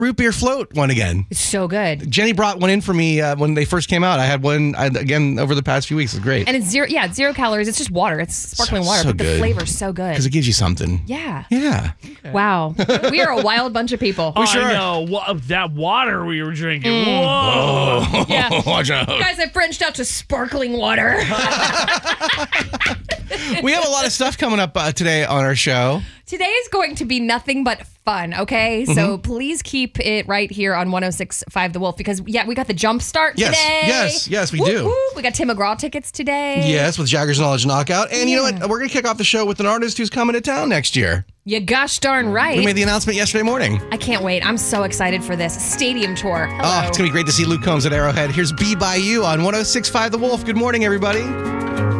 root beer float one again. It's so good. Jenny brought one in for me when they first came out. I had one again over the past few weeks. It's great. And it's zero calories. It's just water. It's sparkling water, but the flavor's so good. Because it gives you something. Yeah. Yeah. Okay. Wow. We are a wild bunch of people. I know. That water we were drinking. Whoa. Oh, yeah. Watch out. Guys, I branched out to sparkling water. We have a lot of stuff coming up today on our show. Today is going to be nothing but fun, okay? So please keep it right here on 106.5 The Wolf because, we got the jump start today. Yes, we do. Woo. We got Tim McGraw tickets today. Yes, with Jagger's Knowledge Knockout. And you know what? We're going to kick off the show with an artist who's coming to town next year. You gosh darn right. We made the announcement yesterday morning. I can't wait. I'm so excited for this stadium tour. Hello. Oh, it's going to be great to see Luke Combs at Arrowhead. Here's Be By You on 106.5 The Wolf. Good morning, everybody.